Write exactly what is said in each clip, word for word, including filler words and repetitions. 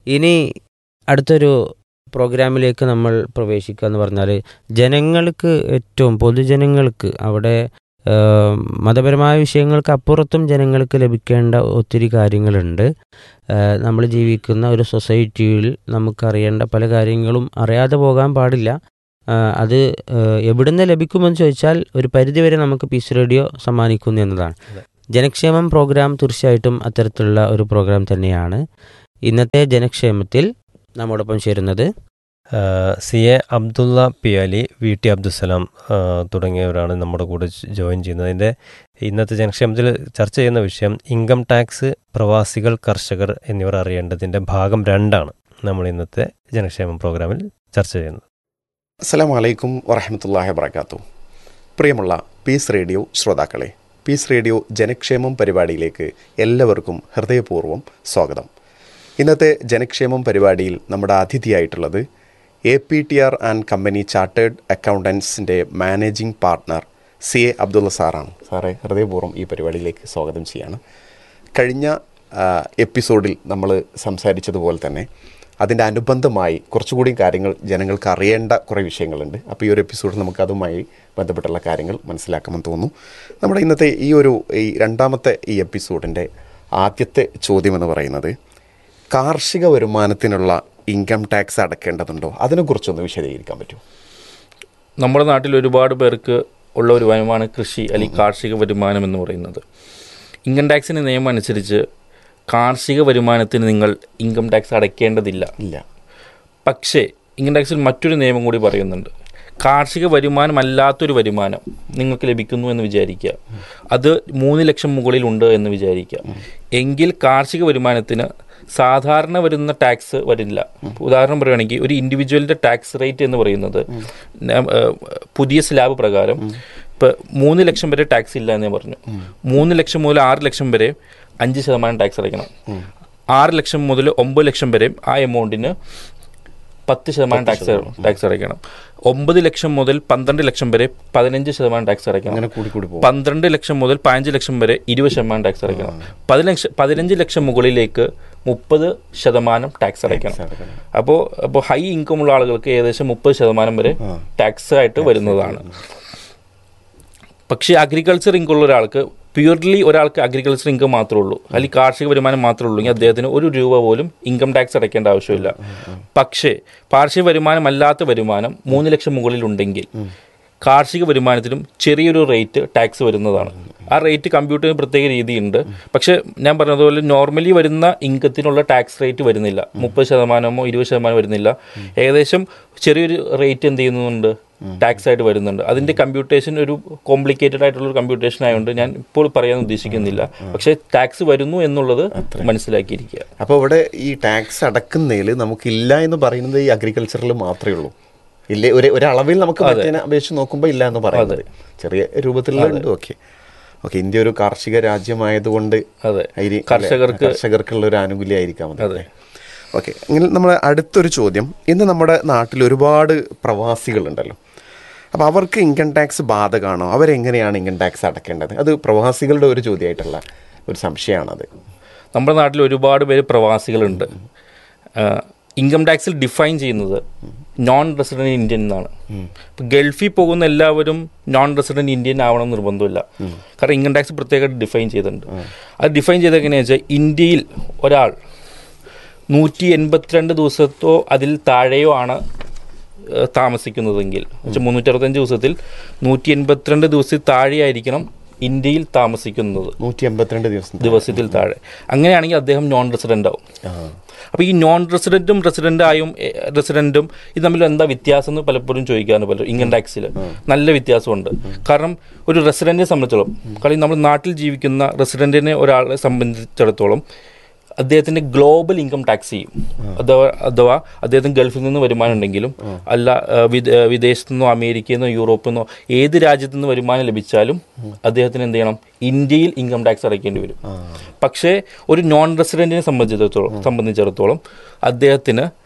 ഇനി അടുത്തൊരു പ്രോഗ്രാമിലേക്ക് നമ്മൾ പ്രവേശിക്കുക എന്ന് പറഞ്ഞാൽ ജനങ്ങൾക്ക് ഏറ്റവും പൊതുജനങ്ങൾക്ക് അവിടെ മതപരമായ വിഷയങ്ങൾക്ക് അപ്പുറത്തും ജനങ്ങൾക്ക് ലഭിക്കേണ്ട ഒത്തിരി കാര്യങ്ങളുണ്ട്. നമ്മൾ ജീവിക്കുന്ന ഒരു സൊസൈറ്റിയിൽ നമുക്കറിയേണ്ട പല കാര്യങ്ങളും അറിയാതെ പോകാൻ പാടില്ല. അത് എവിടുന്ന് ലഭിക്കുമെന്ന് ചോദിച്ചാൽ ഒരു പരിധിവരെ നമുക്ക് പീസ് റേഡിയോ സമ്മാനിക്കുന്നു എന്നതാണ്. ജനക്ഷേമം പ്രോഗ്രാം തീർച്ചയായിട്ടും അത്തരത്തിലുള്ള ഒരു പ്രോഗ്രാം തന്നെയാണ്. ഇന്നത്തെ ജനക്ഷേമത്തിൽ നമ്മോടൊപ്പം ചേരുന്നത് C A Abdulla P Ali, V T Abdussalam തുടങ്ങിയവരാണ് നമ്മുടെ കൂടെ ജോയിൻ ചെയ്യുന്നത്. അതിൻ്റെ ഇന്നത്തെ ജനക്ഷേമത്തിൽ ചർച്ച ചെയ്യുന്ന വിഷയം ഇൻകം ടാക്സ്, പ്രവാസികൾ, കർഷകർ എന്നിവർ അറിയേണ്ടതിൻ്റെ ഭാഗം രണ്ടാണ് നമ്മൾ ഇന്നത്തെ ജനക്ഷേമം പ്രോഗ്രാമിൽ ചർച്ച ചെയ്യുന്നത്. അസ്സലാമു അലൈക്കും വറഹ്മത്തുള്ളാഹി വബറകാതുഹു. പ്രിയമുള്ള പീസ് റേഡിയോ ശ്രോതാക്കളെ, പീസ് റേഡിയോ ജനക്ഷേമം പരിപാടിയിലേക്ക് എല്ലാവർക്കും ഹൃദയപൂർവ്വം സ്വാഗതം. ഇന്നത്തെ ജനക്ഷേമം പരിപാടിയിൽ നമ്മുടെ അതിഥിയായിട്ടുള്ളത് A P T R and company chartered അക്കൗണ്ടൻസിൻ്റെ managing partner C A Abdulla സാറാണ്. സാറേ, ഹൃദയപൂർവ്വം ഈ പരിപാടിയിലേക്ക് സ്വാഗതം ചെയ്യാണ്. കഴിഞ്ഞ എപ്പിസോഡിൽ നമ്മൾ സംസാരിച്ചതുപോലെ തന്നെ അതിൻ്റെ അനുബന്ധമായി കുറച്ചുകൂടി കാര്യങ്ങൾ ജനങ്ങൾക്ക് അറിയേണ്ട കുറേ വിഷയങ്ങളുണ്ട്. അപ്പോൾ ഈ ഒരു എപ്പിസോഡിൽ നമുക്കതുമായി ബന്ധപ്പെട്ടുള്ള കാര്യങ്ങൾ മനസ്സിലാക്കാമെന്ന് തോന്നുന്നു. നമ്മുടെ ഇന്നത്തെ ഈ ഒരു ഈ രണ്ടാമത്തെ ഈ എപ്പിസോഡിൻ്റെ ആദ്യത്തെ ചോദ്യം എന്ന് പറയുന്നത്, കാർഷിക വരുമാനത്തിനുള്ള ഇൻകം ടാക്സ് അടക്കേണ്ടതുണ്ടോ? അതിനെക്കുറിച്ചൊന്ന് വിശദീകരിക്കാൻ പറ്റുമോ? നമ്മുടെ നാട്ടിൽ ഒരുപാട് പേർക്ക് ഉള്ള ഒരു വരുമാനം കൃഷി അല്ലെങ്കിൽ കാർഷിക വരുമാനം എന്ന് പറയുന്നത്. ഇൻകം ടാക്സിൻ്റെ നിയമം അനുസരിച്ച് കാർഷിക വരുമാനത്തിന് നിങ്ങൾ ഇൻകം ടാക്സ് അടയ്ക്കേണ്ടതില്ല. ഇല്ല. പക്ഷേ ഇൻകം ടാക്സിൽ മറ്റൊരു നിയമം കൂടി പറയുന്നുണ്ട്. കാർഷിക വരുമാനമല്ലാത്തൊരു വരുമാനം നിങ്ങൾക്ക് ലഭിക്കുന്നു എന്ന് വിചാരിക്കുക, അത് മൂന്ന് ലക്ഷം മുകളിലുണ്ട് എന്ന് വിചാരിക്കുക, എങ്കിൽ കാർഷിക വരുമാനത്തിന് സാധാരണ വരുന്ന ടാക്സ് വരില്ല. ഉദാഹരണം പറയുകയാണെങ്കിൽ ഒരു ഇൻഡിവിജ്വലിൻ്റെ ടാക്സ് റേറ്റ് എന്ന് പറയുന്നത് പുതിയ സ്ലാബ് പ്രകാരം ഇപ്പം മൂന്ന് ലക്ഷം വരെ ടാക്സ് ഇല്ല എന്ന് ഞാൻ പറഞ്ഞു. മൂന്ന് ലക്ഷം മുതൽ ആറ് ലക്ഷം വരെ അഞ്ച് ശതമാനം ടാക്സ് അടയ്ക്കണം. ആറ് ലക്ഷം മുതൽ ഒമ്പത് ലക്ഷം വരെ ആ എമൗണ്ടിന് പത്ത് ശതമാനം ടാക്സ് ടാക്സ് അടയ്ക്കണം. ഒമ്പത് ലക്ഷം മുതൽ പന്ത്രണ്ട് ലക്ഷം വരെ പതിനഞ്ച് ശതമാനം ടാക്സ് അടയ്ക്കണം. പന്ത്രണ്ട് ലക്ഷം മുതൽ പതിനഞ്ച് ലക്ഷം വരെ ഇരുപത് ശതമാനം ടാക്സ് അടയ്ക്കണം. പതിനഞ്ച് പതിനഞ്ച് ലക്ഷം മുകളിലേക്ക് മുപ്പത് ശതമാനം ടാക്സ് അടയ്ക്കണം. അപ്പോൾ അപ്പോൾ ഹൈ ഇൻകം ഉള്ള ആളുകൾക്ക് ഏകദേശം മുപ്പത് ശതമാനം വരെ ടാക്സ് ആയിട്ട് വരുന്നതാണ്. പക്ഷേ അഗ്രികൾച്ചർ ഇൻകം ഉള്ള ഒരാൾക്ക്, പ്യൂർലി ഒരാൾക്ക് അഗ്രികൾച്ചർ ഇൻകം മാത്രമേ ഉള്ളൂ, അല്ലെങ്കിൽ കാർഷിക വരുമാനം മാത്രമേ ഉള്ളൂ എങ്കിൽ അദ്ദേഹത്തിന് ഒരു രൂപ പോലും ഇൻകം ടാക്സ് അടയ്ക്കേണ്ട ആവശ്യമില്ല. പക്ഷേ കാർഷിക വരുമാനമല്ലാത്ത വരുമാനം മൂന്ന് ലക്ഷം മുകളിലുണ്ടെങ്കിൽ കാർഷിക വരുമാനത്തിലും ചെറിയൊരു റേറ്റ് ടാക്സ് വരുന്നതാണ്. ആ റേറ്റ് കമ്പ്യൂട്ട് ചെയ്യുന്ന പ്രത്യേക രീതിയുണ്ട്. പക്ഷേ ഞാൻ പറഞ്ഞതുപോലെ നോർമലി വരുന്ന ഇൻകത്തിനുള്ള ടാക്സ് റേറ്റ് വരുന്നില്ല, മുപ്പത് ശതമാനമോ ഇരുപത് ശതമാനം വരുന്നില്ല. ഏകദേശം ചെറിയൊരു റേറ്റ് എന്ത് ചെയ്യുന്നുണ്ട്, ടാക്സ് ആയിട്ട് വരുന്നുണ്ട്. അതിൻ്റെ കമ്പ്യൂട്ടേഷൻ ഒരു കോംപ്ലിക്കേറ്റഡ് ആയിട്ടുള്ളൊരു കമ്പ്യൂട്ടേഷൻ ആയതുകൊണ്ട് ഞാൻ ഇപ്പോൾ പറയാൻ ഉദ്ദേശിക്കുന്നില്ല. പക്ഷേ ടാക്സ് വരുന്നു എന്നുള്ളത് മനസ്സിലാക്കിയിരിക്കുക. അപ്പോൾ ഇവിടെ ഈ ടാക്സ് അടക്കുന്നതിൽ നമുക്കില്ല എന്ന് പറയുന്നത് ഈ അഗ്രികൾച്ചറിൽ മാത്രമേ ഉള്ളൂ. ഇല്ലേ, ഒരു ഒരളവിൽ നമുക്ക് മറ്റേ അപേക്ഷിച്ച് നോക്കുമ്പോൾ ഇല്ല എന്ന് പറയുന്നത് ചെറിയ രൂപത്തിലുണ്ട്. ഓക്കെ ഓക്കെ ഇന്ത്യ ഒരു കാർഷിക രാജ്യമായതുകൊണ്ട് കർഷകർക്ക് കർഷകർക്കുള്ള ഒരു ആനുകൂല്യമായിരിക്കാം അതെ. ഓക്കെ, അങ്ങനെ നമ്മുടെ അടുത്തൊരു ചോദ്യം, ഇന്ന് നമ്മുടെ നാട്ടിൽ ഒരുപാട് പ്രവാസികളുണ്ടല്ലോ. അപ്പോൾ അവർക്ക് ഇൻകം ടാക്സ് ബാധകമാണോ? അവരെങ്ങനെയാണ് ഇൻകം ടാക്സ് അടക്കേണ്ടത്? അത് പ്രവാസികളുടെ ഒരു ചോദ്യമായിട്ടുള്ള ഒരു സംശയമാണത്. നമ്മുടെ നാട്ടിൽ ഒരുപാട് പേര് പ്രവാസികളുണ്ട്. ഇൻകം ടാക്സിൽ ഡിഫൈൻ ചെയ്യുന്നത് നോൺ റെസിഡൻറ്റ് ഇന്ത്യൻ എന്നാണ്. ഇപ്പം ഗൾഫിൽ പോകുന്ന എല്ലാവരും നോൺ റെസിഡൻറ്റ് ഇന്ത്യൻ ആവണം നിർബന്ധമില്ല. കാരണം ഇൻകം ടാക്സ് പ്രത്യേകമായിട്ട് ഡിഫൈൻ ചെയ്തിട്ടുണ്ട്. അത് ഡിഫൈൻ ചെയ്ത് എങ്ങനെയാണെന്ന് വെച്ചാൽ, ഇന്ത്യയിൽ ഒരാൾ നൂറ്റി എൺപത്തിരണ്ട് ദിവസത്തോ അതിൽ താഴെയോ ആണ് താമസിക്കുന്നതെങ്കിൽ, വെച്ചാൽ മുന്നൂറ്റി അറുപത്തഞ്ച് ദിവസത്തിൽ നൂറ്റി എൺപത്തിരണ്ട് ദിവസത്തിൽ താഴെയായിരിക്കണം ഇന്ത്യയിൽ താമസിക്കുന്നത്. നൂറ്റി എൺപത്തിരണ്ട് ദിവസം ദിവസത്തിൽ താഴെ അങ്ങനെയാണെങ്കിൽ അദ്ദേഹം നോൺ റെസിഡൻ്റ് ആവും. അപ്പോൾ ഈ നോൺ റെസിഡൻറ്റും റെസിഡൻ്റായും റെസിഡൻറ്റും ഇത് തമ്മിൽ എന്താ വ്യത്യാസം എന്ന് പലപ്പോഴും ചോദിക്കാറുണ്ട് പലരും. ഇൻകം ടാക്സിൽ നല്ല വ്യത്യാസമുണ്ട്. കാരണം ഒരു റെസിഡൻറ്റിനെ സംബന്ധിച്ചിടത്തോളം, കാരണം നമ്മൾ നാട്ടിൽ ജീവിക്കുന്ന റെസിഡൻറ്റിനെ ഒരാളെ സംബന്ധിച്ചിടത്തോളം അദ്ദേഹത്തിൻ്റെ ഗ്ലോബൽ ഇൻകം ടാക്സ് ചെയ്യും. അഥവാ അഥവാ അദ്ദേഹത്തിന് ഗൾഫിൽ നിന്ന് വരുമാനം ഉണ്ടെങ്കിലും അല്ല വിദേശത്തു നിന്നോ അമേരിക്കയിൽ നിന്നോ യൂറോപ്പിൽ നിന്നോ ഏത് രാജ്യത്തു നിന്ന് വരുമാനം ലഭിച്ചാലും അദ്ദേഹത്തിന് എന്ത് ചെയ്യണം, ഇന്ത്യയിൽ ഇൻകം ടാക്സ് അടയ്ക്കേണ്ടി വരും. പക്ഷേ ഒരു നോൺ റെസിഡൻറ്റിനെ സംബന്ധിച്ചിടത്തോളം സംബന്ധിച്ചിടത്തോളം അദ്ദേഹത്തിന്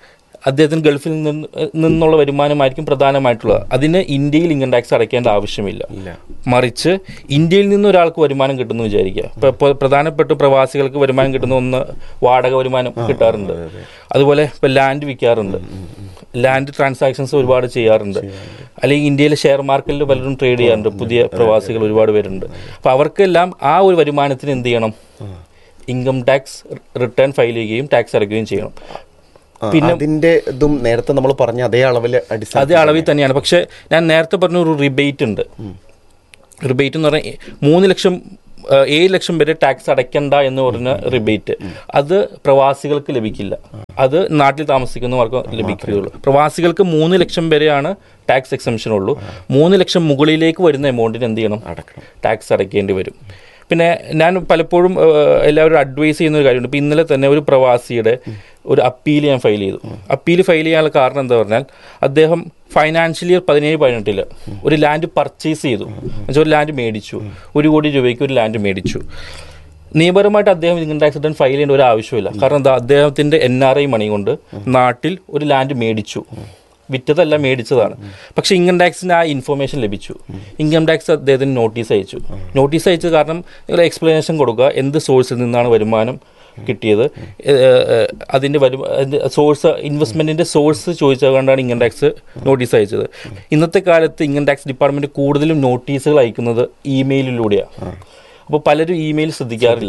അദ്ദേഹത്തിന് ഗൾഫിൽ നിന്ന് നിന്നുള്ള വരുമാനമായിരിക്കും പ്രധാനമായിട്ടുള്ളത്. അതിന് ഇന്ത്യയിൽ ഇൻകം ടാക്സ് അടയ്ക്കേണ്ട ആവശ്യമില്ല. മറിച്ച് ഇന്ത്യയിൽ നിന്ന് ഒരാൾക്ക് വരുമാനം കിട്ടുന്നു വിചാരിക്കുക. ഇപ്പോൾ പ്രധാനപ്പെട്ട പ്രവാസികൾക്ക് വരുമാനം കിട്ടുന്ന ഒന്ന് വാടക വരുമാനം കിട്ടാറുണ്ട്. അതുപോലെ ഇപ്പോൾ ലാൻഡ് വിൽക്കാറുണ്ട്, ലാൻഡ് ട്രാൻസാക്ഷൻസ് ഒരുപാട് ചെയ്യാറുണ്ട്. അല്ലെങ്കിൽ ഇന്ത്യയിലെ ഷെയർ മാർക്കറ്റിൽ പലരും ട്രേഡ് ചെയ്യാറുണ്ട്. പുതിയ പ്രവാസികൾ ഒരുപാട് പേരുണ്ട്. അപ്പോൾ അവർക്കെല്ലാം ആ ഒരു വരുമാനത്തിന് എന്ത് ചെയ്യണം? ഇൻകം ടാക്സ് റിട്ടേൺ ഫയൽ ചെയ്യുകയും ടാക്സ് അടയ്ക്കുകയും ചെയ്യണം. പിന്നെ അതിന്റെ ഇതും നേരത്തെ നമ്മൾ പറഞ്ഞ അതേ അളവിൽ അതേ അളവിൽ തന്നെയാണ്. പക്ഷെ ഞാൻ നേരത്തെ പറഞ്ഞ ഒരു റിബേറ്റ് ഉണ്ട്. റിബേറ്റ് എന്ന് പറഞ്ഞാൽ മൂന്ന് ലക്ഷം ഏഴ് ലക്ഷം വരെ ടാക്സ് അടയ്ക്കണ്ട എന്ന് പറഞ്ഞ റിബേറ്റ്, അത് പ്രവാസികൾക്ക് ലഭിക്കില്ല. അത് നാട്ടിൽ താമസിക്കുന്നവർക്ക് ലഭിക്കുകയുള്ളൂ. പ്രവാസികൾക്ക് മൂന്ന് ലക്ഷം വരെയാണ് ടാക്സ് എക്സംഷൻ ഉള്ളൂ. മൂന്ന് ലക്ഷം മുകളിലേക്ക് വരുന്ന എമൗണ്ടിന് എന്ത് ചെയ്യണം? ടാക്സ് അടയ്ക്കേണ്ടി വരും. പിന്നെ ഞാൻ പലപ്പോഴും എല്ലാവരും അഡ്വൈസ് ചെയ്യുന്ന ഒരു കാര്യമുണ്ട്. ഇപ്പോൾ ഇന്നലെ തന്നെ ഒരു പ്രവാസിയുടെ ഒരു അപ്പീൽ ഞാൻ ഫയൽ ചെയ്തു. അപ്പീൽ ഫയൽ ചെയ്യാനുള്ള കാരണം എന്താ പറഞ്ഞാൽ, അദ്ദേഹം ഫൈനാൻഷ്യൽ ഇയർ പതിനേഴ് പതിനെട്ടിൽ ഒരു ലാൻഡ് പർച്ചേസ് ചെയ്തു. എന്നുവെച്ചാൽ ഒരു ലാൻഡ് മേടിച്ചു, ഒരു കോടി രൂപയ്ക്ക് ഒരു ലാൻഡ് മേടിച്ചു. നിയമപരമായിട്ട് അദ്ദേഹം ഇൻകം ടാക്സ് റിട്ടേൺ ഫയൽ ചെയ്യേണ്ട ഒരു ആവശ്യമില്ല. കാരണം എന്താ, അദ്ദേഹത്തിൻ്റെ എൻ ആർ ഐ മണി കൊണ്ട് നാട്ടിൽ ഒരു ലാൻഡ് മേടിച്ചു, വിറ്റതല്ല മേടിച്ചതാണ്. പക്ഷേ ഇൻകം ടാക്സിന് ആ ഇൻഫർമേഷൻ ലഭിച്ചു. ഇൻകം ടാക്സ് അദ്ദേഹത്തിന് നോട്ടീസ് അയച്ചു. നോട്ടീസ് അയച്ചത് കാരണം നിങ്ങൾ എക്സ്പ്ലനേഷൻ കൊടുക്കുക, എന്ത് സോഴ്സിൽ നിന്നാണ് വരുമാനം കിട്ടിയത്, അതിൻ്റെ വരു സോഴ്സ് ഇൻവെസ്റ്റ്മെൻറ്റിൻ്റെ സോഴ്സ് ചോദിച്ചത് കൊണ്ടാണ് ഇൻകം ടാക്സ് നോട്ടീസ് അയച്ചത്. ഇന്നത്തെ കാലത്ത് ഇൻകം ടാക്സ് ഡിപ്പാർട്ട്മെൻറ്റ് കൂടുതലും നോട്ടീസുകൾ അയക്കുന്നത് ഇമെയിലിലൂടെയാണ്. അപ്പോൾ പലരും ഇമെയിൽ ശ്രദ്ധിക്കാറില്ല.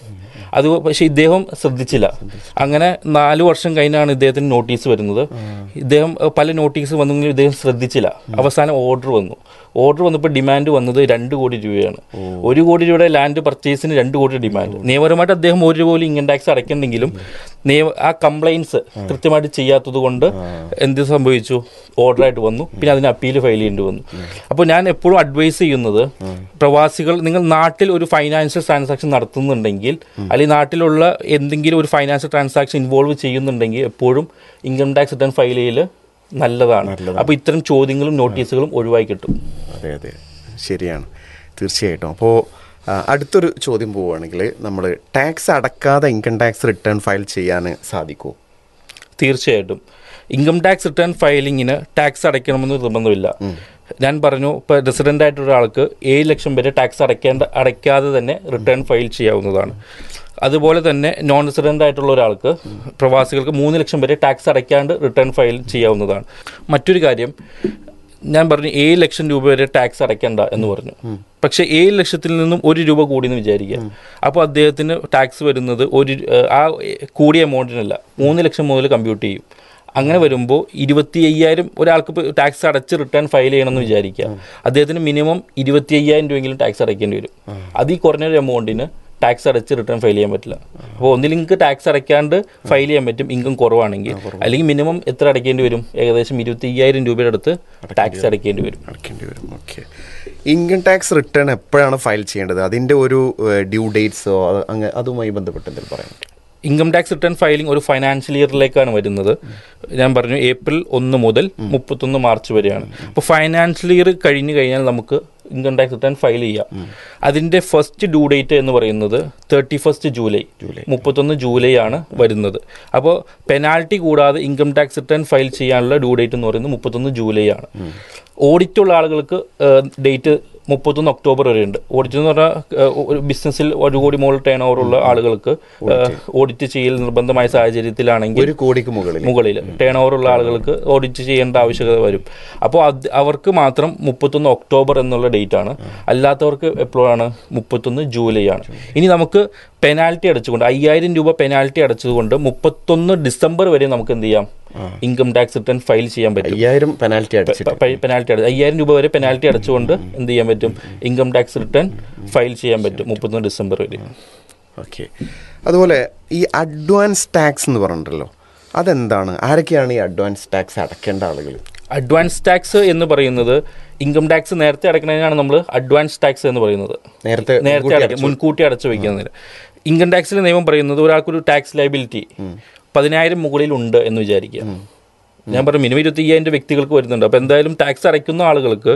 അത് പക്ഷേ ഇദ്ദേഹം ശ്രദ്ധിച്ചില്ല. അങ്ങനെ നാല് വർഷം കഴിഞ്ഞാണ് ഇദ്ദേഹത്തിന് നോട്ടീസ് വരുന്നത്. ഇദ്ദേഹം പല നോട്ടീസ് വന്നെങ്കിലും ഇദ്ദേഹം ശ്രദ്ധിച്ചില്ല. അവസാനം ഓർഡർ വന്നു. ഓർഡർ വന്നപ്പോൾ ഡിമാൻഡ് വന്നത് രണ്ട് കോടി രൂപയാണ്. ഒരു കോടി രൂപയുടെ ലാൻഡ് പർച്ചേസിന് രണ്ട് കോടി ഡിമാൻഡ്. നിയമപരമായിട്ട് അദ്ദേഹം ഒരു പോലും ഇൻകം ടാക്സ് അടയ്ക്കണമെങ്കിലും നിയമ ആ കംപ്ലയിൻസ് കൃത്യമായിട്ട് ചെയ്യാത്തത് കൊണ്ട് എന്ത് സംഭവിച്ചു? ഓർഡറായിട്ട് വന്നു. പിന്നെ അതിന് അപ്പീൽ ഫയൽ ചെയ്യേണ്ടി വന്നു. അപ്പോൾ ഞാൻ എപ്പോഴും അഡ്വൈസ് ചെയ്യുന്നത്, പ്രവാസികൾ നിങ്ങൾ നാട്ടിൽ ഒരു ഫൈനാൻഷ്യൽ ട്രാൻസാക്ഷൻ നടത്തുന്നുണ്ടെങ്കിൽ, അല്ലെങ്കിൽ നാട്ടിലുള്ള എന്തെങ്കിലും ഒരു ഫൈനാൻഷ്യൽ ട്രാൻസാക്ഷൻ ഇൻവോൾവ് ചെയ്യുന്നുണ്ടെങ്കിൽ എപ്പോഴും ഇൻകം ടാക്സ് റിട്ടേൺ ഫയൽ ചെയ്യൽ നല്ലതാണ്. അപ്പോൾ ഇത്തരം ചോദ്യങ്ങളും നോട്ടീസുകളും ഒഴിവായി കിട്ടും. അതെ അതെ ശരിയാണ്, തീർച്ചയായിട്ടും. അപ്പോൾ അടുത്തൊരു ചോദ്യം പോവുകയാണെങ്കിൽ, നമ്മൾ tax അടക്കാതെ income tax return file ചെയ്യാൻ സാധിക്കുമോ? തീർച്ചയായിട്ടും. ഇൻകം ടാക്സ് റിട്ടേൺ ഫയലിങ്ങിന് ടാക്സ് അടയ്ക്കണമെന്ന് നിർബന്ധമില്ല. ഞാൻ പറഞ്ഞു, ഇപ്പോൾ റെസിഡൻ്റ് ആയിട്ടുള്ള ഒരാൾക്ക് ഏഴ് ലക്ഷം വരെ ടാക്സ് അടയ്ക്കേണ്ട അടയ്ക്കാതെ തന്നെ റിട്ടേൺ ഫയൽ ചെയ്യാവുന്നതാണ്. അതുപോലെ തന്നെ നോൺ റെസിഡൻ്റ് ആയിട്ടുള്ള ഒരാൾക്ക്, പ്രവാസികൾക്ക് മൂന്ന് ലക്ഷം വരെ ടാക്സ് അടയ്ക്കാണ്ട് റിട്ടേൺ ഫയൽ ചെയ്യാവുന്നതാണ്. മറ്റൊരു കാര്യം, ഞാൻ പറഞ്ഞു ഏഴ് ലക്ഷം രൂപ വരെ ടാക്സ് അടയ്ക്കേണ്ട എന്ന് പറഞ്ഞു. പക്ഷേ ഏഴ് ലക്ഷത്തിൽ നിന്നും ഒരു രൂപ കൂടിയെന്ന് വിചാരിക്കുക. അപ്പോൾ അദ്ദേഹത്തിന് ടാക്സ് വരുന്നത് ഒരു ആ കൂടിയ എമൗണ്ടിനല്ല, മൂന്ന് ലക്ഷം മുതൽ കമ്പ്യൂട്ട് ചെയ്യും. അങ്ങനെ വരുമ്പോൾ ഇരുപത്തി അയ്യായിരം ഒരാൾക്ക് ഇപ്പോൾ ടാക്സ് അടച്ച് റിട്ടേൺ ഫയൽ ചെയ്യണമെന്ന് വിചാരിക്കുക. അദ്ദേഹത്തിന് മിനിമം ഇരുപത്തി അയ്യായിരം രൂപയെങ്കിലും ടാക്സ് അടയ്ക്കേണ്ടി വരും. അത് ഈ കുറഞ്ഞൊരു എമൗണ്ടിന് ടാക്സ് അടച്ച് റിട്ടേൺ ഫയൽ ചെയ്യാൻ പറ്റില്ല. അപ്പോൾ ഒന്നിൽ നിങ്ങൾക്ക് ടാക്സ് അടയ്ക്കാണ്ട് ഫയൽ ചെയ്യാൻ പറ്റും ഇൻകം കുറവാണെങ്കിൽ, അല്ലെങ്കിൽ മിനിമം എത്ര അടയ്ക്കേണ്ടി വരും? ഏകദേശം ഇരുപത്തി അയ്യായിരം രൂപയുടെ അടുത്ത് ടാക്സ് അടയ്ക്കേണ്ടി വരും അടയ്ക്കേണ്ടി വരും ഓക്കെ. ഇൻകം ടാക്സ് റിട്ടേൺ എപ്പോഴാണ് ഫയൽ ചെയ്യേണ്ടത്? അതിൻ്റെ ഒരു ഡ്യൂ ഡേറ്റ്സോ അങ്ങനെ അതുമായി ബന്ധപ്പെട്ട് എന്തെങ്കിലും പറയാൻ പറ്റും? ഇൻകം ടാക്സ് റിട്ടേൺ ഫയലിംഗ് ഒരു ഫൈനാൻഷ്യൽ ഇയറിലേക്കാണ് വരുന്നത്. ഞാൻ പറഞ്ഞു ഏപ്രിൽ ഒന്ന് മുതൽ മുപ്പത്തൊന്ന് മാർച്ച് വരെയാണ്. അപ്പോൾ ഫൈനാൻഷ്യൽ ഇയർ കഴിഞ്ഞ് കഴിഞ്ഞാൽ നമുക്ക് ഇൻകം ടാക്സ് റിട്ടേൺ ഫയൽ ചെയ്യാം. അതിൻ്റെ ഫസ്റ്റ് ഡ്യൂ ഡേറ്റ് എന്ന് പറയുന്നത് തേർട്ടി ഫസ്റ്റ് ജൂലൈ മുപ്പത്തൊന്ന് ജൂലൈ ആണ് വരുന്നത്. അപ്പോൾ പെനാൽറ്റി കൂടാതെ ഇൻകം ടാക്സ് റിട്ടേൺ ഫയൽ ചെയ്യാനുള്ള ഡ്യൂ ഡേറ്റ് എന്ന് പറയുന്നത് മുപ്പത്തൊന്ന് ജൂലൈ ആണ്. ഓഡിറ്റുള്ള ആളുകൾക്ക് ഡേറ്റ് മുപ്പത്തൊന്ന് ഒക്ടോബർ വരെ ഉണ്ട്. ഓഡിറ്റ് എന്ന് പറഞ്ഞാൽ ഒരു ബിസിനസ്സിൽ ഒരു കോടി മുകളിൽ ടേൺ ഓവർ ഉള്ള ആളുകൾക്ക് ഓഡിറ്റ് ചെയ്യൽ നിർബന്ധമായ സാഹചര്യത്തിലാണെങ്കിൽ ഒരു കോടിക്ക് മുകളിൽ മുകളിൽ ടേൺ ഓവർ ഉള്ള ആളുകൾക്ക് ഓഡിറ്റ് ചെയ്യേണ്ട ആവശ്യകത വരും. അപ്പോൾ അത് അവർക്ക് മാത്രം മുപ്പത്തൊന്ന് ഒക്ടോബർ എന്നുള്ള ഡേറ്റ് ആണ്. അല്ലാത്തവർക്ക് എപ്പോഴാണ്? മുപ്പത്തൊന്ന് ജൂലൈ ആണ്. ഇനി നമുക്ക് പെനാൽറ്റി അടച്ചുകൊണ്ട് അയ്യായിരം രൂപ പെനാൽറ്റി അടച്ചതുകൊണ്ട് മുപ്പത്തൊന്ന് ഡിസംബർ വരെ നമുക്ക് എന്ത് ചെയ്യാം? ഇൻകം ടാക്സ് റിട്ടേൺ ഫയൽ ചെയ്യാൻ പറ്റും. അയ്യായിരം പെനാൽറ്റി പെനാൽറ്റി അടച്ച് അയ്യായിരം രൂപ വരെ പെനാൽറ്റി അടച്ചുകൊണ്ട് എന്ത് ചെയ്യാൻ പറ്റും? ഇൻകം ടാക്സ് റിട്ടേൺ ഫയൽ ചെയ്യാൻ പറ്റും മുപ്പത്തൊന്ന് ഡിസംബർ വരെ. ഓക്കെ. അതുപോലെ ഈ അഡ്വാൻസ് ടാക്സ് എന്ന് പറഞ്ഞിട്ടല്ലോ, അതെന്താണ്? ആരൊക്കെയാണ് ഈ അഡ്വാൻസ് ടാക്സ് അടയ്ക്കേണ്ട ആളുകൾ? അഡ്വാൻസ് ടാക്സ് എന്ന് പറയുന്നത് ഇൻകം ടാക്സ് നേരത്തെ അടയ്ക്കുന്നതിനാണ് നമ്മൾ അഡ്വാൻസ് ടാക്സ് എന്ന് പറയുന്നത്. നേരത്തെ നേരത്തെ അടയ്ക്കുക, മുൻകൂട്ടി അടച്ചു വയ്ക്കുന്നതിന്. ഇൻകം ടാക്സിലെ നിയമം പറയുന്നത് ഒരാൾക്കൊരു ടാക്സ് ലയബിലിറ്റി പതിനായിരം മുകളിൽ ഉണ്ട് എന്ന് വിചാരിക്കുക. ഞാൻ പറഞ്ഞു മിനിമം ഇരുപത്തി അയ്യായിരം വ്യക്തികൾക്ക് വരുന്നുണ്ട്. അപ്പോൾ എന്തായാലും ടാക്സ് അടയ്ക്കുന്ന ആളുകൾക്ക്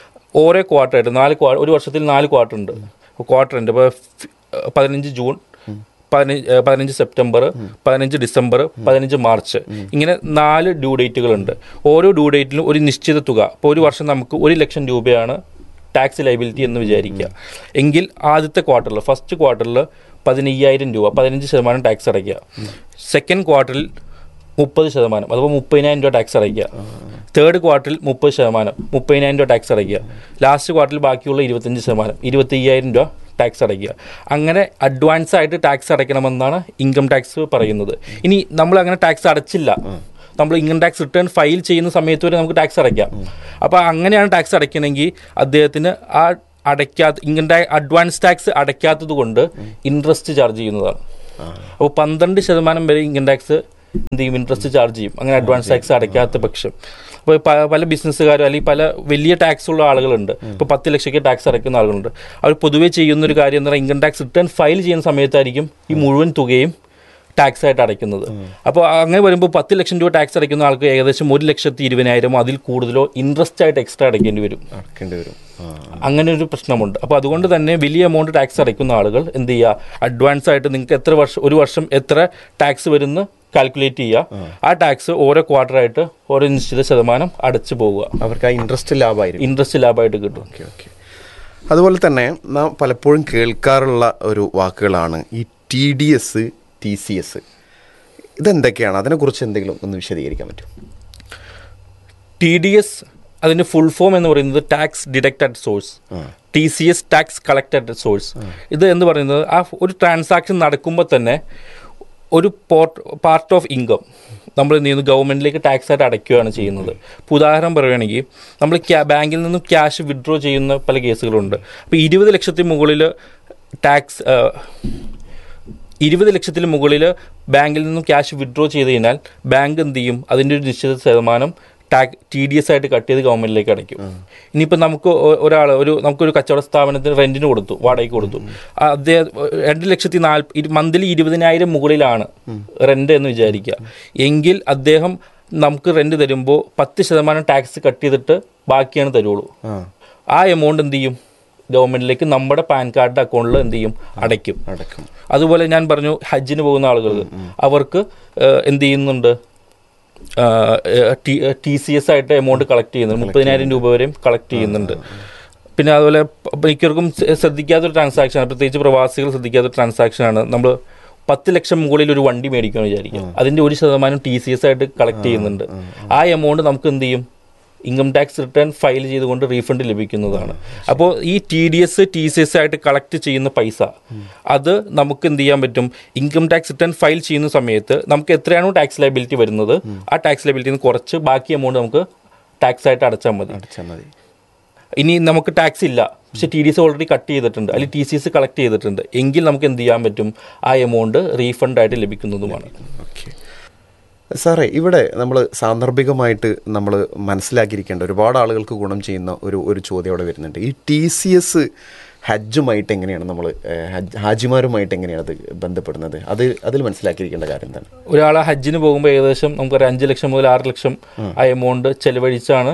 ഓരോ ക്വാർട്ടറായിട്ട് നാല് ക്വാ ഒരു വർഷത്തിൽ നാല് ക്വാർട്ടർ ഉണ്ട് ക്വാർട്ടർ ഉണ്ട് അപ്പോൾ പതിനഞ്ച് ജൂൺ, പതിനഞ്ച് പതിനഞ്ച് സെപ്റ്റംബർ, പതിനഞ്ച് ഡിസംബർ, പതിനഞ്ച് മാർച്ച്, ഇങ്ങനെ നാല് ഡ്യൂ ഡേറ്റുകളുണ്ട്. ഓരോ ഡ്യൂ ഡേറ്റിലും ഒരു നിശ്ചിത തുക, ഇപ്പോൾ ഒരു വർഷം നമുക്ക് ഒരു ലക്ഷം രൂപയാണ് ടാക്സ് ലയബിലിറ്റി എന്ന് വിചാരിക്കുക. എങ്കിൽ ആദ്യത്തെ ക്വാർട്ടറിൽ, ഫസ്റ്റ് ക്വാർട്ടറിൽ പതിനയ്യായിരം രൂപ, പതിനഞ്ച് ശതമാനം ടാക്സ് അടയ്ക്കുക. സെക്കൻഡ് ക്വാർട്ടറിൽ മുപ്പത് ശതമാനം, അഥവാ മുപ്പതിനായിരം രൂപ ടാക്സ് അടയ്ക്കുക. തേർഡ് ക്വാർട്ടറിൽ മുപ്പത് ശതമാനം, മുപ്പതിനായിരം രൂപ ടാക്സ് അടയ്ക്കുക. ലാസ്റ്റ് ക്വാർട്ടറിൽ ബാക്കിയുള്ള ഇരുപത്തഞ്ച് ശതമാനം, ഇരുപത്തി അയ്യായിരം രൂപ ടാക്സ് അടയ്ക്കുക. അങ്ങനെ അഡ്വാൻസ് ആയിട്ട് ടാക്സ് അടയ്ക്കണമെന്നാണ് ഇൻകം ടാക്സ് പറയുന്നത്. ഇനി നമ്മൾ അങ്ങനെ ടാക്സ് അടച്ചില്ല, നമ്മൾ ഇൻകം ടാക്സ് റിട്ടേൺ ഫയൽ ചെയ്യുന്ന സമയത്ത് വരെ നമുക്ക് ടാക്സ് അടയ്ക്കാം. അപ്പോൾ അങ്ങനെയാണ് ടാക്സ് അടയ്ക്കണമെങ്കിൽ അദ്ദേഹത്തിന് ആ അടയ്ക്കാത്ത ഇൻകം ടാക്സ് അഡ്വാൻസ് ടാക്സ് അടയ്ക്കാത്തത് കൊണ്ട് ഇൻട്രസ്റ്റ് ചാർജ് ചെയ്യുന്നതാണ്. അപ്പോൾ പന്ത്രണ്ട് ശതമാനം വരെ ഇൻകം ടാക്സ് എന്ത് ചെയ്യും, ഇൻട്രസ്റ്റ് ചാർജ് ചെയ്യും, അങ്ങനെ അഡ്വാൻസ് ടാക്സ് അടയ്ക്കാത്ത പക്ഷം. അപ്പോൾ പല ബിസിനസ്സുകാരും അല്ലെങ്കിൽ പല വലിയ ടാക്സ് ഉള്ള ആളുകളുണ്ട്, ഇപ്പോൾ പത്ത് ലക്ഷയ്ക്ക് ടാക്സ് അടയ്ക്കുന്ന ആളുകളുണ്ട്. അവർ പൊതുവേ ചെയ്യുന്നൊരു കാര്യം എന്ന് പറഞ്ഞാൽ ഇൻകം ടാക്സ് റിട്ടേൺ ഫയൽ ചെയ്യുന്ന സമയത്തായിരിക്കും ഈ മുഴുവൻ തുകയും ടാക്സ് ആയിട്ട് അടയ്ക്കുന്നത്. അപ്പോൾ അങ്ങനെ വരുമ്പോൾ പത്ത് ലക്ഷം രൂപ ടാക്സ് അടയ്ക്കുന്ന ആൾക്ക് ഏകദേശം ഒരു ലക്ഷത്തി ഇരുപതിനായിരമോ അതിൽ കൂടുതലോ ഇൻട്രസ്റ്റ് ആയിട്ട് എക്സ്ട്രാ അടയ്ക്കേണ്ടി വരും. അങ്ങനെ ഒരു പ്രശ്നമുണ്ട്. അപ്പോൾ അതുകൊണ്ട് തന്നെ വലിയ എമൗണ്ട് ടാക്സ് അടയ്ക്കുന്ന ആളുകൾ എന്ത് ചെയ്യുക, അഡ്വാൻസ് ആയിട്ട് നിങ്ങൾക്ക് എത്ര വർഷം ഒരു വർഷം എത്ര ടാക്സ് വരുന്ന കാൽക്കുലേറ്റ് ചെയ്യുക. ആ ടാക്സ് ഓരോ ക്വാർട്ടറായിട്ട് ഓരോ നിശ്ചിത ശതമാനം അടച്ചു പോവുക. അവർക്ക് ആ ഇൻട്രസ്റ്റ് ലാഭമായിരിക്കും ഇൻട്രസ്റ്റ് ലാഭമായിട്ട് കിട്ടും. ഓക്കെ ഓക്കെ അതുപോലെ തന്നെ നാം പലപ്പോഴും കേൾക്കാറുള്ള ഒരു വാക്കുകളാണ് ഈ T D S, T C S. ഇതെന്തൊക്കെയാണ്? അതിനെക്കുറിച്ച് എന്തെങ്കിലും ഒന്ന് വിശദീകരിക്കാൻ പറ്റും? ടി ഡി എസ് അതിൻ്റെ ഫുൾ ഫോം എന്ന് പറയുന്നത് tax deduct at source. T C S tax collect at source. ഇത് എന്ന് പറയുന്നത് ആ ഒരു ട്രാൻസാക്ഷൻ നടക്കുമ്പോൾ തന്നെ ഒരു പോർട്ട് പാർട്ട് ഓഫ് ഇൻകം നമ്മൾ എന്ത് ചെയ്യുന്നു, ഗവൺമെൻറ്റിലേക്ക് ടാക്സ് ആയിട്ട് അടയ്ക്കുകയാണ് ചെയ്യുന്നത്. ഇപ്പോൾ ഉദാഹരണം പറയുകയാണെങ്കിൽ നമ്മൾ ക്യാ ബാങ്കിൽ നിന്നും ക്യാഷ് വിഡ്രോ ചെയ്യുന്ന പല കേസുകളുണ്ട്. അപ്പോൾ ഇരുപത് ലക്ഷത്തിന് മുകളിൽ ടാക്സ് ഇരുപത് ലക്ഷത്തിന് മുകളിൽ ബാങ്കിൽ നിന്നും ക്യാഷ് വിഡ്രോ ചെയ്ത് കഴിഞ്ഞാൽ ബാങ്ക് എന്ത് ചെയ്യും, അതിൻ്റെ ഒരു നിശ്ചിത ശതമാനം ടാക്സ് ടി ഡി എസ് ആയിട്ട് കട്ട് ചെയ്ത് ഗവൺമെൻറ്റിലേക്ക് അടയ്ക്കും. ഇനിയിപ്പോൾ നമുക്ക് ഒരാൾ ഒരു നമുക്കൊരു കച്ചവട സ്ഥാപനത്തിന് റെൻറ്റിന് കൊടുത്തു, വാടകയ്ക്ക് കൊടുത്തു. അദ്ദേഹം രണ്ട് ലക്ഷത്തി നാൽപ്പ മന്ത്ലി ഇരുപതിനായിരം മുകളിലാണ് റെൻ്റ് എന്ന് വിചാരിക്കുക. എങ്കിൽ അദ്ദേഹം നമുക്ക് റെൻറ്റ് തരുമ്പോൾ പത്ത് ശതമാനം ടാക്സ് കട്ട് ചെയ്തിട്ട് ബാക്കിയാണ് തരുള്ളൂ. ആ എമൗണ്ട് എന്ത് ചെയ്യും, ഗവൺമെൻറ്റിലേക്ക് നമ്മുടെ പാൻ കാർഡിൻ്റെ അക്കൗണ്ടിൽ എന്ത് ചെയ്യും, അടയ്ക്കും. അതുപോലെ ഞാൻ പറഞ്ഞു ഹജ്ജിന് പോകുന്ന ആളുകൾ അവർക്ക് എന്ത് ചെയ്യുന്നുണ്ട്, ടി സി എസ് ആയിട്ട് എമൗണ്ട് കളക്ട് ചെയ്യുന്നുണ്ട്, മുപ്പതിനായിരം രൂപ വരെയും കളക്ട് ചെയ്യുന്നുണ്ട്. പിന്നെ അതുപോലെ മിക്കവർക്കും ശ്രദ്ധിക്കാത്തൊരു ട്രാൻസാക്ഷനാണ്, പ്രത്യേകിച്ച് പ്രവാസികൾ ശ്രദ്ധിക്കാത്തൊരു ട്രാൻസാക്ഷനാണ്. നമ്മൾ പത്ത് ലക്ഷം മുകളിൽ ഒരു വണ്ടി മേടിക്കുമെന്ന് വിചാരിക്കുക, അതിൻ്റെ ഒരു ശതമാനം ടി സി എസ് ആയിട്ട് കളക്ട് ചെയ്യുന്നുണ്ട്. ആ എമൗണ്ട് നമുക്ക് എന്ത് ചെയ്യും, ഇൻകം ടാക്സ് റിട്ടേൺ ഫയൽ ചെയ്തുകൊണ്ട് റീഫണ്ട് ലഭിക്കുന്നതാണ്. അപ്പോൾ ഈ T D S T C S ആയിട്ട് കളക്ട് ചെയ്യുന്ന പൈസ അത് നമുക്ക് എന്ത് ചെയ്യാൻ പറ്റും, ഇൻകം ടാക്സ് റിട്ടേൺ ഫയൽ ചെയ്യുന്ന സമയത്ത് നമുക്ക് എത്രയാണോ ടാക്സ് ലയബിലിറ്റി വരുന്നത് ആ ടാക്സ് ലയബിലിറ്റിയിൽ നിന്ന് കുറച്ച് ബാക്കി എമൗണ്ട് നമുക്ക് ടാക്സ് ആയിട്ട് അടച്ചാൽ മതി. അടച്ചാൽ മതി ഇനി നമുക്ക് ടാക്സ് ഇല്ല, പക്ഷെ T D S already cut ചെയ്തിട്ടുണ്ട്, അല്ലെങ്കിൽ ടി സി എസ് കളക്ട് ചെയ്തിട്ടുണ്ട്, എങ്കിൽ നമുക്ക് എന്ത് ചെയ്യാൻ പറ്റും, ആ എമൗണ്ട് റീഫണ്ടായിട്ട് ലഭിക്കുന്നതുമാണ്. ഓക്കെ സാറേ, ഇവിടെ നമ്മൾ സാന്ദർഭികമായിട്ട് നമ്മൾ മനസ്സിലാക്കിയിരിക്കേണ്ട ഒരുപാട് ആളുകൾക്ക് ഗുണം ചെയ്യുന്ന ഒരു ഒരു ചോദ്യം അവിടെ വരുന്നുണ്ട്. ഈ ടി സി എസ് ഹജ്ജുമായിട്ട് എങ്ങനെയാണ് നമ്മൾ ഹാജിമാരുമായിട്ട് എങ്ങനെയാണ് അത് ബന്ധപ്പെടുന്നത്? അത് അതിൽ മനസ്സിലാക്കിയിരിക്കേണ്ട കാര്യം എന്താണ്? ഒരാൾ ഹജ്ജിന് പോകുമ്പോൾ ഏകദേശം നമുക്കൊരു അഞ്ച് ലക്ഷം മുതൽ ആറ് ലക്ഷം ആ എമൗണ്ട് ചെലവഴിച്ചാണ്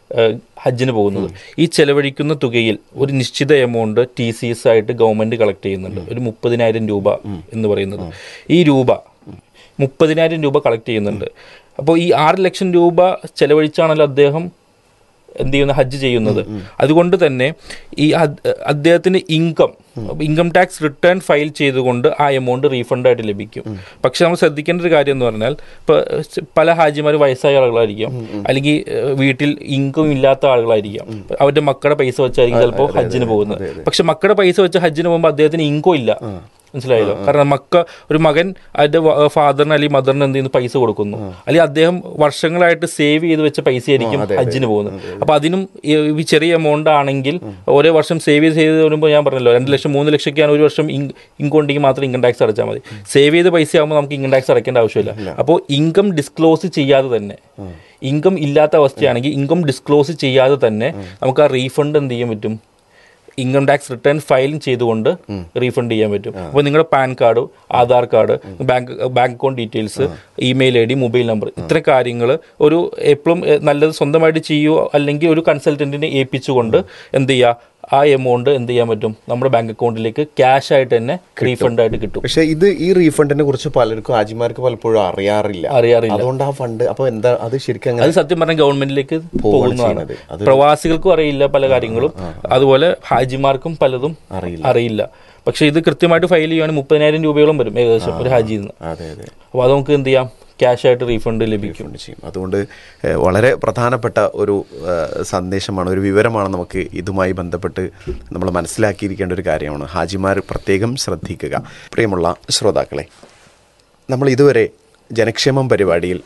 ഹജ്ജിന് പോകുന്നത്. ഈ ചെലവഴിക്കുന്ന തുകയിൽ ഒരു നിശ്ചിത എമൗണ്ട് ടി സി എസ് ആയിട്ട് ഗവൺമെൻറ് കളക്ട് ചെയ്യുന്നുണ്ട്, ഒരു മുപ്പതിനായിരം രൂപ എന്ന് പറയുന്നത്. ഈ രൂപ മുപ്പതിനായിരം രൂപ കളക്ട് ചെയ്യുന്നുണ്ട്. അപ്പോൾ ഈ ആറ് ലക്ഷം രൂപ ചെലവഴിച്ചാണല്ലോ അദ്ദേഹം എന്ത് ചെയ്യുന്ന ഹജ്ജ് ചെയ്യുന്നത്. അതുകൊണ്ട് തന്നെ ഈ അദ്ദേഹത്തിന് income income tax return file ചെയ്തുകൊണ്ട് ആ എമൗണ്ട് റീഫണ്ടായിട്ട് ലഭിക്കും. പക്ഷെ നമ്മൾ ശ്രദ്ധിക്കേണ്ട ഒരു കാര്യം എന്ന് പറഞ്ഞാൽ, ഇപ്പോൾ പല ഹാജിമാർ വയസ്സായ ആളുകളായിരിക്കാം, അല്ലെങ്കിൽ വീട്ടിൽ ഇൻകം ഇല്ലാത്ത ആളുകളായിരിക്കാം, അവരുടെ മക്കളുടെ പൈസ വെച്ചായിരിക്കും ചിലപ്പോൾ ഹജ്ജിന് പോകുന്നത്. പക്ഷെ മക്കളുടെ പൈസ വെച്ച് ഹജ്ജിന് പോകുമ്പോൾ അദ്ദേഹത്തിന് ഇൻകം ഇല്ല, മനസ്സിലായല്ലോ. കാരണം മക്ക ഒരു മകൻ അതിൻ്റെ ഫാദറിന് അല്ലെങ്കിൽ മദറിന് എന്ത് ചെയ്യുന്നു, പൈസ കൊടുക്കുന്നു, അല്ലെങ്കിൽ അദ്ദേഹം വർഷങ്ങളായിട്ട് സേവ് ചെയ്ത് വെച്ച പൈസ ആയിരിക്കും ഹജ്ജിന് പോകുന്നത്. അപ്പോൾ അതിനും ഈ ചെറിയ എമൗണ്ട് ആണെങ്കിൽ ഓരോ വർഷം സേവ് ചെയ്ത് ചെയ്ത് വരുമ്പോൾ ഞാൻ പറഞ്ഞല്ലോ രണ്ട് ലക്ഷം മൂന്ന് ലക്ഷമൊക്കെയാണ് ഒരു വർഷം ഇൻകം ഉണ്ടെങ്കിൽ മാത്രം ഇൻകം ടാക്സ് അടച്ചാൽ മതി. സേവ് ചെയ്ത പൈസ ആകുമ്പോൾ നമുക്ക് ഇൻകം ടാക്സ് അടയ്ക്കേണ്ട ആവശ്യമില്ല. അപ്പോൾ ഇൻകം ഡിസ്ക്ലോസ് ചെയ്യാതെ തന്നെ, ഇൻകം ഇല്ലാത്ത അവസ്ഥയാണെങ്കിൽ ഇൻകം ഡിസ്ക്ലോസ് ചെയ്യാതെ തന്നെ നമുക്ക് ആ റീഫണ്ട് എന്ത് ചെയ്യാൻ പറ്റും, ഇൻകം ടാക്സ് റിട്ടേൺ ഫയൽ ചെയ്തുകൊണ്ട് റീഫണ്ട് ചെയ്യാൻ പറ്റും. അപ്പോൾ നിങ്ങളുടെ pan card, Aadhaar card, bank bank account details, email I D, mobile number, ഇത്ര കാര്യങ്ങൾ ഒരു എപ്പോഴും നല്ലത് സ്വന്തമായിട്ട് ചെയ്യുകയോ അല്ലെങ്കിൽ ഒരു കൺസൾട്ടൻറ്റിനെ ഏൽപ്പിച്ചുകൊണ്ട് എന്ത് ചെയ്യുക, ആ എമൗണ്ട് എന്ത് ചെയ്യാൻ പറ്റും, നമ്മുടെ ബാങ്ക് അക്കൗണ്ടിലേക്ക് ക്യാഷ് ആയിട്ട് തന്നെ റീഫണ്ട് ആയിട്ട് കിട്ടും. പക്ഷേ ഇത് ഈ റീഫണ്ടിനെ കുറിച്ച് പലർക്കും ഹാജിമാർക്ക് പലപ്പോഴും അറിയാറില്ല അറിയാറില്ല അതുകൊണ്ട് ആ ഫണ്ട് അപ്പോൾ എന്താ അത് ശരിക്കും അത് സത്യം പറഞ്ഞാൽ ഗവൺമെന്റിലേക്ക് പോകുന്നതാണ്. പ്രവാസികൾക്കും അറിയില്ല പല കാര്യങ്ങളും, അതുപോലെ ഹാജിമാർക്കും പലതും അറിയില്ല. പക്ഷെ ഇത് കൃത്യമായിട്ട് ഫയൽ ചെയ്യുവാണെങ്കിൽ മുപ്പതിനായിരം രൂപയോളം വരും ഏകദേശം ഒരു ഹാജിയിൽ നിന്ന്. അപ്പോൾ അത് നമുക്ക് എന്ത് ചെയ്യാം, ക്യാഷ് ആയിട്ട് റീഫണ്ട് ലഭിക്കും ചെയ്യും. അതുകൊണ്ട് വളരെ പ്രധാനപ്പെട്ട ഒരു സന്ദേശമാണ്, ഒരു വിവരമാണ് നമുക്ക് ഇതുമായി ബന്ധപ്പെട്ട് നമ്മൾ മനസ്സിലാക്കിയിരിക്കേണ്ട ഒരു കാര്യമാണ്. ഹാജിമാർ പ്രത്യേകം ശ്രദ്ധിക്കുക. പ്രിയമുള്ള ശ്രോതാക്കളെ, നമ്മൾ ഇതുവരെ ജനക്ഷേമം പരിപാടിയിൽ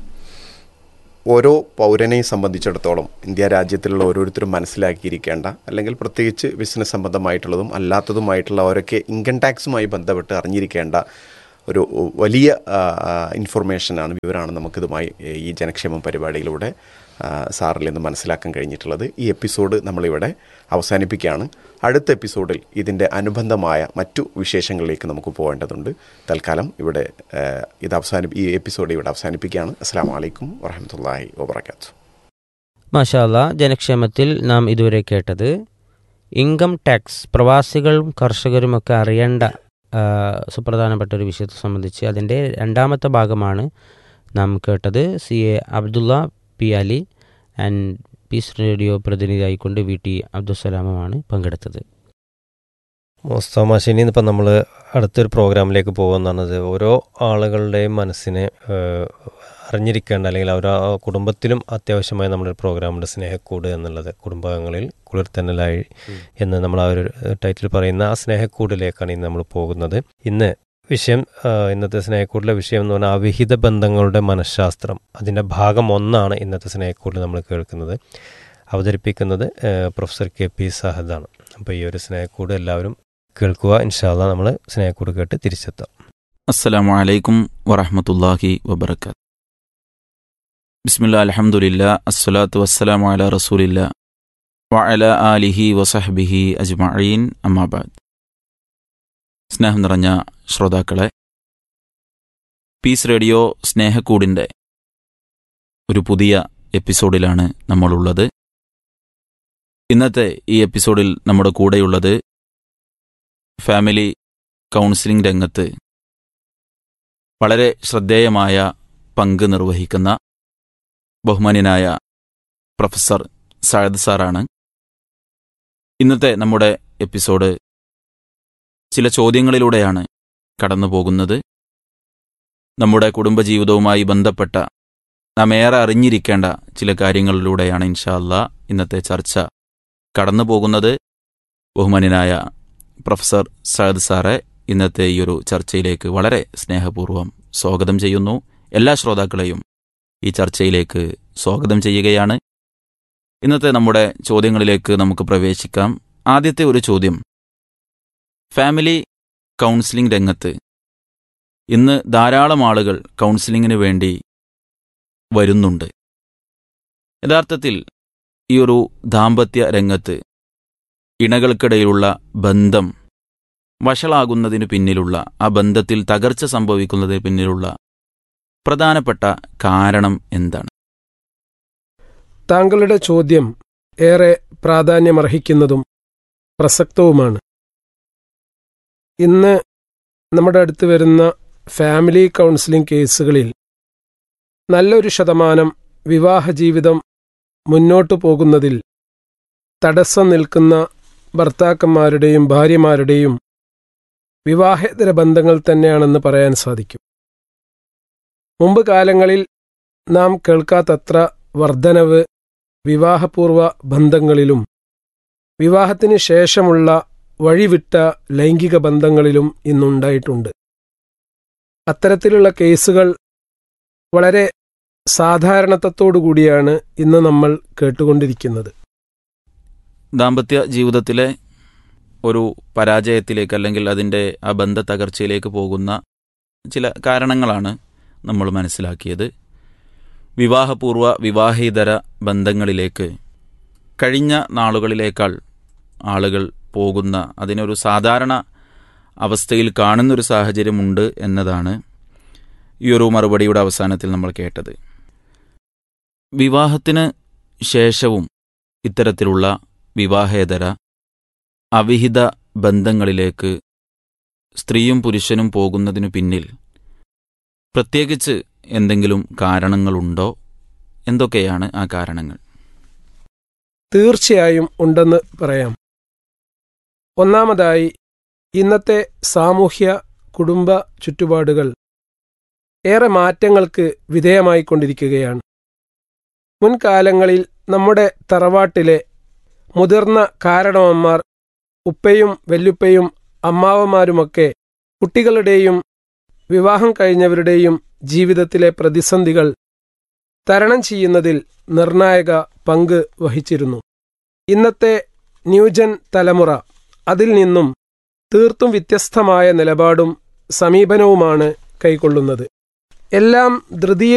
ഓരോ പൗരനെയും സംബന്ധിച്ചിടത്തോളം ഇന്ത്യ രാജ്യത്തിലുള്ള ഓരോരുത്തരും മനസ്സിലാക്കിയിരിക്കേണ്ട, അല്ലെങ്കിൽ പ്രത്യേകിച്ച് ബിസിനസ് സംബന്ധമായിട്ടുള്ളതും അല്ലാത്തതുമായിട്ടുള്ള അവരൊക്കെ ഇൻകം ടാക്സുമായി ബന്ധപ്പെട്ട് അറിഞ്ഞിരിക്കേണ്ട ഒരു വലിയ ഇൻഫർമേഷനാണ്, വിവരമാണ് നമുക്കിതുമായി ഈ ജനക്ഷേമം പരിപാടിയിലൂടെ സാറിൽ നിന്ന് മനസ്സിലാക്കാൻ കഴിഞ്ഞിട്ടുള്ളത്. ഈ എപ്പിസോഡ് നമ്മളിവിടെ അവസാനിപ്പിക്കുകയാണ്. അടുത്ത എപ്പിസോഡിൽ ഇതിൻ്റെ അനുബന്ധമായ മറ്റു വിശേഷങ്ങളിലേക്ക് നമുക്ക് പോകേണ്ടതുണ്ട്. തൽക്കാലം ഇവിടെ ഇത് അവസാനി ഈ എപ്പിസോഡ് ഇവിടെ അവസാനിപ്പിക്കുകയാണ്. അസ്സലാമു അലൈക്കും വറഹ്മത്തുള്ളാഹി വബറകാതുഹു. മാഷാ അല്ലാഹ്. ജനക്ഷേമത്തിൽ നാം ഇതുവരെ കേട്ടത് ഇൻകം ടാക്സ്, പ്രവാസികളും കർഷകരുമൊക്കെ അറിയേണ്ട സുപ്രധാനപ്പെട്ട ഒരു വിഷയത്തെ സംബന്ധിച്ച് അതിൻ്റെ രണ്ടാമത്തെ ഭാഗമാണ് നാം കേട്ടത്. C A Abdulla P Ali and piece radio പ്രതിനിധിയായിക്കൊണ്ട് V T അബ്ദുസലാമുമാണ് പങ്കെടുത്തത്. മുസ്തമാശിനി ഇപ്പം നമ്മൾ അടുത്തൊരു പ്രോഗ്രാമിലേക്ക് പോകുന്നതാണത്. ഓരോ ആളുകളുടെയും മനസ്സിനെ അറിഞ്ഞിരിക്കേണ്ട, അല്ലെങ്കിൽ അവർ കുടുംബത്തിലും അത്യാവശ്യമായി നമ്മുടെ പ്രോഗ്രാമുണ്ട് സ്നേഹക്കൂട് എന്നുള്ളത്. കുടുംബാംഗങ്ങളിൽ കുളിർത്തന്നലായി എന്ന് നമ്മൾ ആ ഒരു ടൈറ്റിൽ പറയുന്ന ആ സ്നേഹക്കൂടിലേക്കാണ് ഇന്ന് നമ്മൾ പോകുന്നത്. ഇന്ന് വിഷയം, ഇന്നത്തെ സ്നേഹക്കൂടിലെ വിഷയം എന്ന് പറഞ്ഞാൽ അവിഹിത ബന്ധങ്ങളുടെ മനഃശാസ്ത്രം. അതിൻ്റെ ഭാഗം ഒന്നാണ് ഇന്നത്തെ സ്നേഹക്കൂടിൽ നമ്മൾ കേൾക്കുന്നത്. അവതരിപ്പിക്കുന്നത് പ്രൊഫസർ കെ പി സഹദാണ്. അപ്പോൾ ഈ ഒരു സ്നേഹക്കൂട് എല്ലാവരും കേൾക്കുക. ഇൻഷാ അല്ലാഹ് നമ്മൾ സ്നേഹക്കൂട് കേട്ട് തിരിച്ചെത്താം. അസ്സലാമു അലൈക്കും വറഹ്മത്തുള്ളാഹി വബറകാതുഹു. ബിസ്മില്ലാഹിൽ അൽഹംദുലില്ലാഹ് അസ്സലാത്തു വസ്സലാമു അലാ റസൂലില്ലാഹ് വഅലാ ആലിഹി വസഹ്ബിഹി അജ്മഈൻ, അമ്മാ ബഅദ്. സ്നേഹം നിറഞ്ഞ ശ്രോതാക്കളെ, പീസ് റേഡിയോ സ്നേഹക്കൂടിൻ്റെ ഒരു പുതിയ എപ്പിസോഡിലാണ് നമ്മളുള്ളത്. ഇന്നത്തെ ഈ എപ്പിസോഡിൽ നമ്മുടെ കൂടെയുള്ളത് ഫാമിലി കൗൺസിലിംഗ് രംഗത്ത് വളരെ ശ്രദ്ധേയമായ പങ്ക് നിർവഹിക്കുന്ന ബഹുമാന്യനായ പ്രൊഫസർ സഅദ് സാറാണ്. ഇന്നത്തെ നമ്മുടെ എപ്പിസോഡ് ചില ചോദ്യങ്ങളിലൂടെയാണ് കടന്നു പോകുന്നത്. നമ്മുടെ കുടുംബജീവിതവുമായി ബന്ധപ്പെട്ട നാം ഏറെ അറിഞ്ഞിരിക്കേണ്ട ചില കാര്യങ്ങളിലൂടെയാണ് ഇൻഷാ അല്ലാഹ് ഇന്നത്തെ ചർച്ച കടന്നു പോകുന്നത്. ബഹുമാന്യനായ പ്രൊഫസർ സഅദ് സാറെ ഇന്നത്തെ ഈ ഒരു ചർച്ചയിലേക്ക് വളരെ സ്നേഹപൂർവ്വം സ്വാഗതം ചെയ്യുന്നു. എല്ലാ ശ്രോതാക്കളെയും ഈ ചർച്ചയിലേക്ക് സ്വാഗതം ചെയ്യുകയാണ്. ഇന്നത്തെ നമ്മുടെ ചോദ്യങ്ങളിലേക്ക് നമുക്ക് പ്രവേശിക്കാം. ആദ്യത്തെ ഒരു ചോദ്യം, ഫാമിലി കൗൺസിലിംഗ് രംഗത്ത് ഇന്ന് ധാരാളം ആളുകൾ കൗൺസിലിങ്ങിന് വേണ്ടി വരുന്നുണ്ട്. യഥാർത്ഥത്തിൽ ഈ ഒരു ദാമ്പത്യ രംഗത്ത് ഇണകൾക്കിടയിലുള്ള ബന്ധം വഷളാകുന്നതിനു പിന്നിലുള്ള, ആ ബന്ധത്തിൽ തകർച്ച സംഭവിക്കുന്നതിന് പിന്നിലുള്ള പ്രധാനപ്പെട്ട കാരണം എന്താണ്? താങ്കളുടെ ചോദ്യം ഏറെ പ്രാധാന്യമർഹിക്കുന്നതും പ്രസക്തവുമാണ്. ഇന്ന് നമ്മുടെ അടുത്ത് വരുന്ന ഫാമിലി കൗൺസിലിംഗ് കേസുകളിൽ നല്ലൊരു ശതമാനം വിവാഹ ജീവിതം മുന്നോട്ടു പോകുന്നതിൽ തടസ്സം നിൽക്കുന്ന ഭർത്താക്കന്മാരുടെയും ഭാര്യമാരുടെയും വിവാഹേതര ബന്ധങ്ങൾ തന്നെയാണെന്ന് പറയാൻ സാധിക്കും. മുമ്പ് കാലങ്ങളിൽ നാം കേൾക്കാത്തത്ര വർധനവ് വിവാഹപൂർവ ബന്ധങ്ങളിലും വിവാഹത്തിന് ശേഷമുള്ള വഴിവിട്ട ലൈംഗിക ബന്ധങ്ങളിലും ഇന്നുണ്ടായിട്ടുണ്ട്. അത്തരത്തിലുള്ള കേസുകൾ വളരെ സാധാരണത്വത്തോടുകൂടിയാണ് ഇന്ന് നമ്മൾ കേട്ടുകൊണ്ടിരിക്കുന്നത്. ദാമ്പത്യ ജീവിതത്തിലെ ഒരു പരാജയത്തിലേക്ക്, അല്ലെങ്കിൽ അതിൻ്റെ ആ ബന്ധ തകർച്ചയിലേക്ക് പോകുന്ന ചില കാരണങ്ങളാണ് നമ്മൾ മനസ്സിലാക്കിയത്. വിവാഹപൂർവ്വ വിവാഹേതര ബന്ധങ്ങളിലേക്ക് കഴിഞ്ഞ നാളുകളിലേക്കാൾ ആളുകൾ പോകുന്ന, അതിനൊരു സാധാരണ അവസ്ഥയിൽ കാണുന്നൊരു സാഹചര്യമുണ്ട് എന്നതാണ് ഈ ഒരു മറുപടിയുടെ അവസാനത്തിൽ നമ്മൾ കേട്ടത്. വിവാഹത്തിന് ശേഷവും ഇത്തരത്തിലുള്ള വിവാഹേതര അവിഹിത ബന്ധങ്ങളിലേക്ക് സ്ത്രീയും പുരുഷനും പോകുന്നതിനു പിന്നിൽ പ്രത്യേകിച്ച് എന്തെങ്കിലും കാരണങ്ങളുണ്ടോ? എന്തൊക്കെയാണ് ആ കാരണങ്ങൾ? തീർച്ചയായും ഉണ്ടെന്ന് പറയാം. ഒന്നാമതായി, ഇന്നത്തെ സാമൂഹ്യ കുടുംബ ചുറ്റുപാടുകൾ ഏറെ മാറ്റങ്ങൾക്ക് വിധേയമായിക്കൊണ്ടിരിക്കുകയാണ്. മുൻകാലങ്ങളിൽ നമ്മുടെ തറവാട്ടിലെ മുതിർന്ന കാരണവന്മാർ, ഉപ്പയും വല്യുപ്പയും അമ്മാവന്മാരുമൊക്കെ കുട്ടികളുടെയും വിവാഹം കഴിഞ്ഞവരുടെയും ജീവിതത്തിലെ പ്രതിസന്ധികൾ തരണം ചെയ്യുന്നതിൽ നിർണായക പങ്ക് വഹിച്ചിരുന്നു. ഇന്നത്തെ ന്യൂജൻ തലമുറ അതിൽ നിന്നും തീർത്തും വ്യത്യസ്തമായ നിലപാടും സമീപനവുമാണ് കൈക്കൊള്ളുന്നത്. എല്ലാം ധൃതിയിൽ